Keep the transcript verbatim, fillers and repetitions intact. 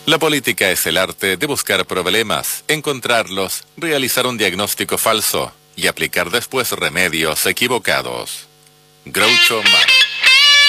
La política es el arte de buscar problemas, encontrarlos, realizar un diagnóstico falso y aplicar después remedios equivocados. Groucho Marx.